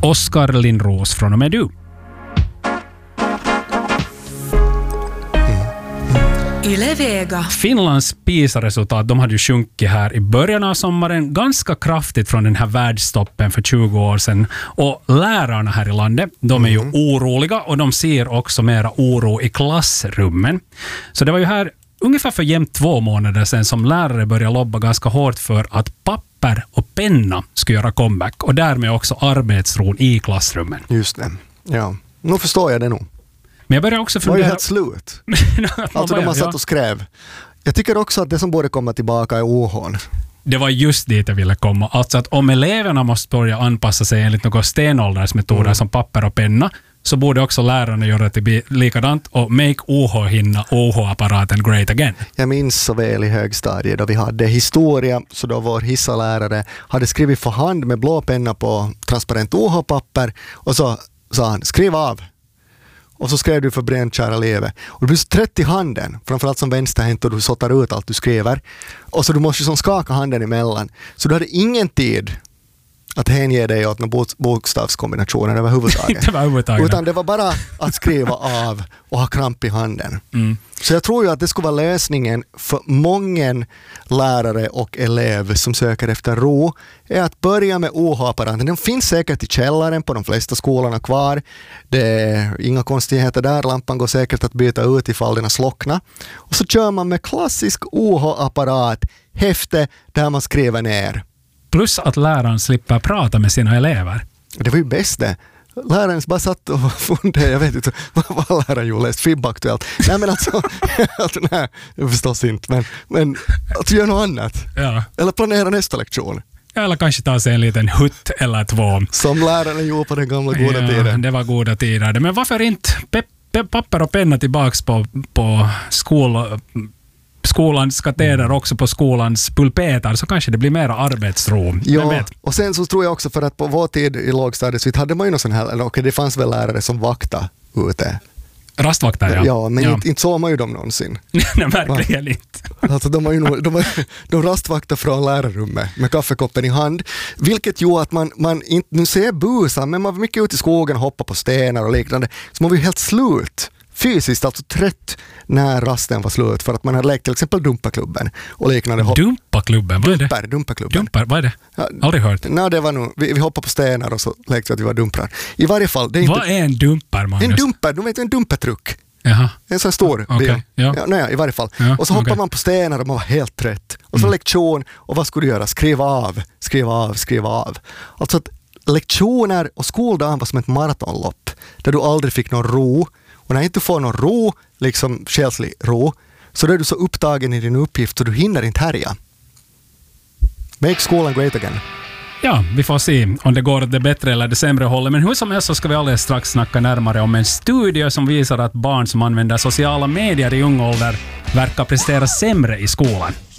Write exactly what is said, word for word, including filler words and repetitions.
Oskar Lindros, från och med du. Yle-Vega. Finlands PISA-resultat, de hade ju sjunkit här i början av sommaren ganska kraftigt från den här världstoppen för tjugo år sedan. Och lärarna här i landet, de är ju mm. oroliga och de ser också mera oro i klassrummen. Så det var ju här ungefär för jämnt två månader sedan som lärare började lobba ganska hårt för att papper och penna ska göra comeback och därmed också arbetsron i klassrummen. Just det, ja. Nu förstår jag det nog. Men jag börjar också fundera... Det var ju helt slut. Alltså de har satt och skrev. Jag tycker också att det som borde komma tillbaka är O H. Det var just dit jag ville komma. Alltså att om eleverna måste börja anpassa sig enligt några stenåldersmetoder mm. som papper och penna, så borde också lärarna göra det likadant och make O H hinna O H-apparaten great again. Jag minns så väl i högstadiet då vi hade historia, så då vår hissalärare hade skrivit för hand med blå penna på transparent O H-papper och så sa han, skriv av. Och så skrev du för bränt kära leve. Och du blir så trött i handen, framförallt som vänsterhänt, och du sottar ut allt du skriver. Och så du måste som skaka handen emellan. Så du hade ingen tid att hänge dig åt några bokstavskombinationer överhuvudtaget. överhuvudtaget. Utan det var bara att skriva av och ha kramp i handen. Mm. Så jag tror ju att det skulle vara lösningen för många lärare och elever som söker efter ro, är att börja med O H-apparaten. Den finns säkert i källaren på de flesta skolorna kvar. Det är inga konstigheter där. Lampan går säkert att byta ut ifall den har slocknat. Och så kör man med klassisk O H-apparat, häfte där man skriver ner. Plus att läraren slipper prata med sina elever. Det var ju bäst det. Läraren bara satt och funderade, jag vet inte vad läraren ju läst, FIB-aktuellt. Nej men alltså, alltså nej, jag förstås inte, men, men alltså gör något annat. Ja. Eller planera nästa lektion. Eller kanske ta sig en liten hutt eller två. Som läraren gjorde på den gamla goda ja, tiden. Det var goda tider. Men varför inte pe- pe- papper och penna tillbaks på, på skol... skolans kateder också på skolans pulpeter, så kanske det blir mer arbetsro. Ja, och sen så tror jag också för att på vår tid i lågstadiet så hade man ju någon sån här, eller okej, det fanns väl lärare som vakta ute. Rastvaktar, ja. Ja, men ja. Inte, inte såg man ju dem någonsin. Nej, verkligen inte. Alltså de var ju nog, de, var, de rastvaktar från lärarrummet med kaffekoppen i hand, vilket gjorde att man, man inte nu ser busan, men man var mycket ute i skogen och hoppade på stenar och liknande, så man var ju helt slut. Fysiskt, alltså trött när rasten var slut för att man hade lekt till exempel Dumpaklubben och liknande. Dumpaklubben? Vad är det? Dumper, Dumpaklubben. Dumper, vad är det? Ja, aldrig hört. Nej, det var nog, vi, vi hoppade på stenar och så lekte vi att vi var dumprar. I varje fall. Det är vad inte, är en dumper, Magnus? En dumper, du vet en dumpertruck. Jaha. En sån stor okay. bil. Ja. Ja, nej, i varje fall. Ja, och så hoppade okay. man på stenar och man var helt trött. Och så mm. lektion, och vad skulle du göra? Skriva av, skriva av, skriva av. Alltså att lektioner och skoldagen var som ett maratonlopp där du aldrig fick någon ro. Och när du inte får någon ro, liksom själslig ro, så då är du så upptagen i din uppgift så du hinner inte härja. Make skolan great again. Ja, vi får se om det går det bättre eller det sämre hållet. Men hur som helst så ska vi alldeles strax snacka närmare om en studie som visar att barn som använder sociala medier i ung ålder verkar prestera sämre i skolan.